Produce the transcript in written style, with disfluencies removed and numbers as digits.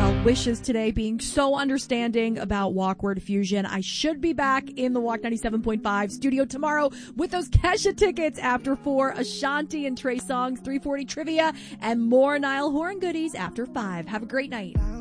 Well, wishes today being so understanding about Walk Word Fusion. I should be back in the Walk 97.5 studio tomorrow with those Kesha tickets after 4, Ashanti and Trey Songz, 340 trivia, and more Niall Horan goodies after 5. Have a great night.